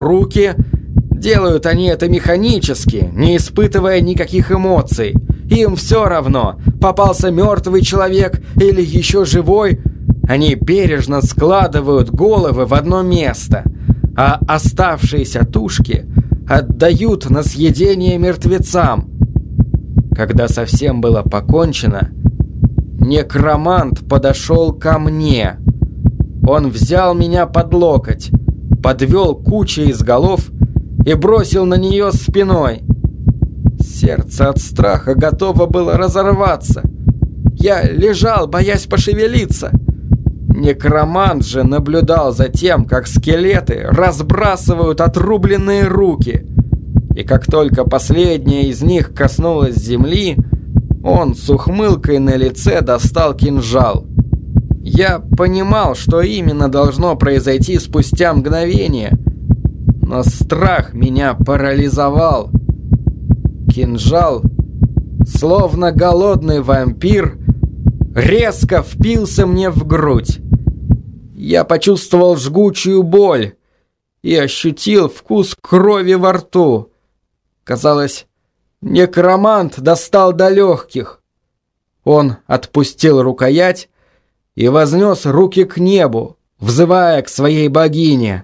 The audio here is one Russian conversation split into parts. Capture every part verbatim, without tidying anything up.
руки. Делают они это механически, не испытывая никаких эмоций. Им все равно, попался мертвый человек или еще живой. Они бережно складывают головы в одно место, а оставшиеся тушки отдают на съедение мертвецам. Когда совсем было покончено, некромант подошел ко мне. Он взял меня под локоть, подвел кучей из голов и бросил на нее спиной. Сердце от страха готово было разорваться. Я лежал, боясь пошевелиться. Некромант же наблюдал за тем, как скелеты разбрасывают отрубленные руки. И как только последняя из них коснулась земли, он с ухмылкой на лице достал кинжал. Я понимал, что именно должно произойти спустя мгновение, но страх меня парализовал. Кинжал, словно голодный вампир, резко впился мне в грудь. Я почувствовал жгучую боль и ощутил вкус крови во рту. Казалось, некромант достал до легких. Он отпустил рукоять и вознес руки к небу, взывая к своей богине.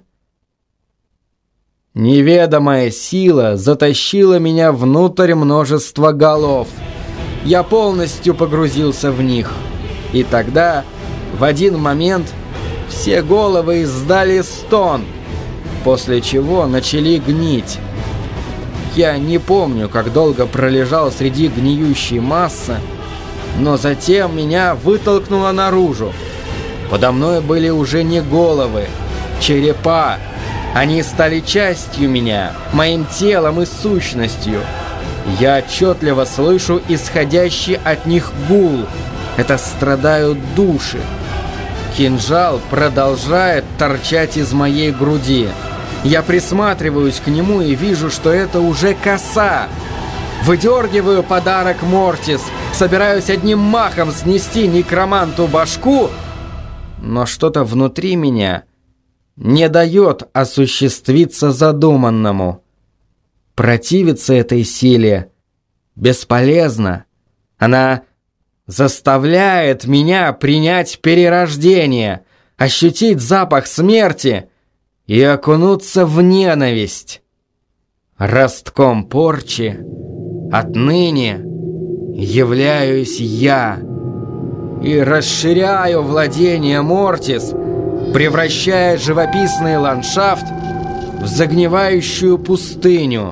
Неведомая сила затащила меня внутрь множества голов. Я полностью погрузился в них. И тогда, в один момент, все головы издали стон, после чего начали гнить. Я не помню, как долго пролежал среди гниющей массы, но затем меня вытолкнуло наружу. Подо мной были уже не головы, черепа. Они стали частью меня, моим телом и сущностью. Я отчетливо слышу исходящий от них гул. Это страдают души. Кинжал продолжает торчать из моей груди. Я присматриваюсь к нему и вижу, что это уже коса. Выдергиваю подарок Мортис, собираюсь одним махом снести некроманту башку, но что-то внутри меня не дает осуществиться задуманному. Противиться этой силе бесполезно. Она заставляет меня принять перерождение, ощутить запах смерти и окунуться в ненависть. Ростком порчи отныне являюсь я и расширяю владение Мортис, превращая живописный ландшафт в загнивающую пустыню.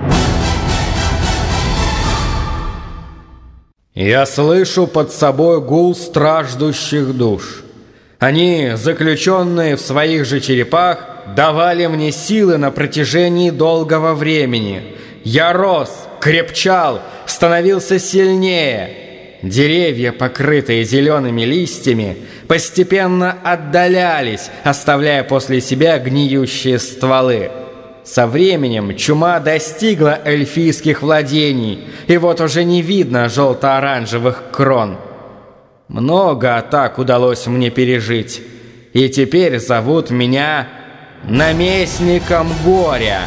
Я слышу под собой гул страждущих душ. Они, заключенные в своих же черепах, давали мне силы на протяжении долгого времени. Я рос, крепчал, становился сильнее. Деревья, покрытые зелеными листьями, постепенно отдалялись, оставляя после себя гниющие стволы. Со временем чума достигла эльфийских владений, и вот уже не видно желто-оранжевых крон. Много атак удалось мне пережить, и теперь зовут меня наместником горя.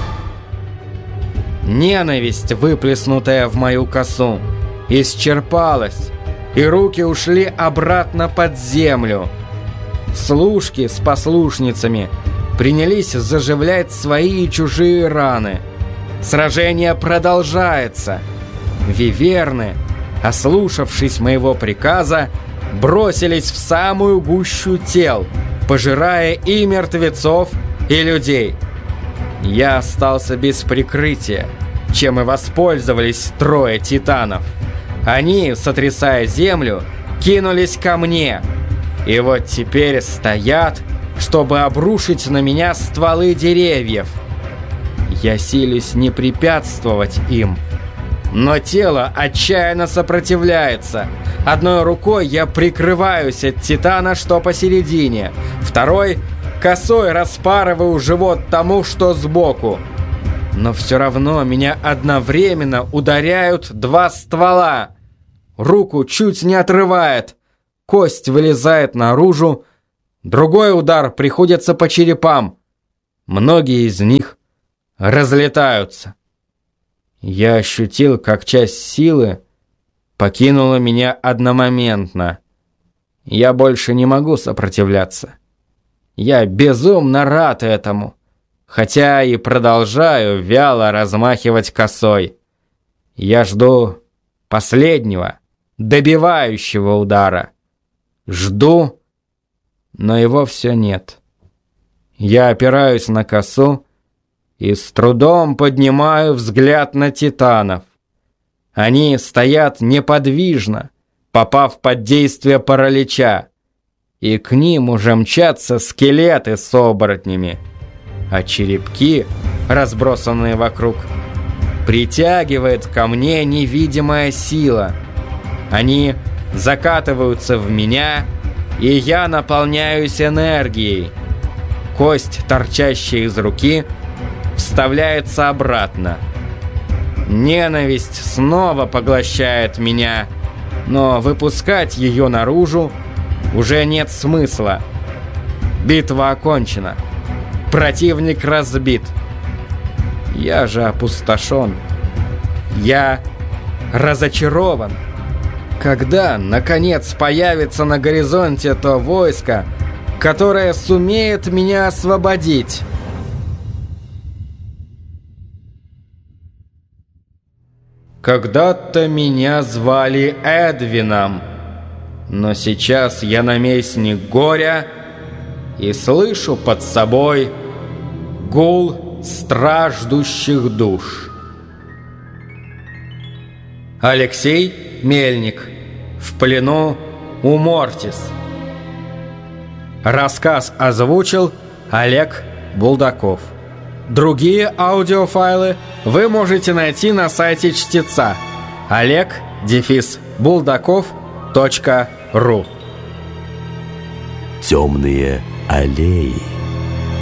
Ненависть, выплеснутая в мою косу, исчерпалась, и руки ушли обратно под землю. Служки с послушницами принялись заживлять свои и чужие раны. Сражение продолжается. Виверны, ослушавшись моего приказа, бросились в самую гущу тел, пожирая и мертвецов, и людей. Я остался без прикрытия, чем и воспользовались трое титанов. Они, сотрясая землю, кинулись ко мне. И вот теперь стоят, чтобы обрушить на меня стволы деревьев. Я силюсь не препятствовать им, но тело отчаянно сопротивляется. Одной рукой я прикрываюсь от титана, что посередине, второй косой распарываю живот тому, что сбоку. Но все равно меня одновременно ударяют два ствола. Руку чуть не отрывает, кость вылезает наружу, другой удар приходится по черепам. Многие из них разлетаются. Я ощутил, как часть силы покинула меня одномоментно. Я больше не могу сопротивляться. Я безумно рад этому, хотя и продолжаю вяло размахивать косой. Я жду последнего, добивающего удара. Жду, но его все нет. Я опираюсь на косу и с трудом поднимаю взгляд на титанов. Они стоят неподвижно, попав под действие паралича, и к ним уже мчатся скелеты с оборотнями, а черепки, разбросанные вокруг, притягивает ко мне невидимая сила. Они закатываются в меня, и я наполняюсь энергией. Кость, торчащая из руки, вставляется обратно. Ненависть снова поглощает меня, но выпускать ее наружу уже нет смысла. Битва окончена. Противник разбит. Я же опустошен. Я разочарован. Когда, наконец, появится на горизонте то войско, которое сумеет меня освободить? Когда-то меня звали Эдвином, но сейчас я наместник горя и слышу под собой гул страждущих душ. Алексей Мельник. В плену у Мортис. Рассказ озвучил Олег Булдаков. Другие аудиофайлы вы можете найти на сайте чтеца олег дефис булдаков точка ру. Темные аллеи.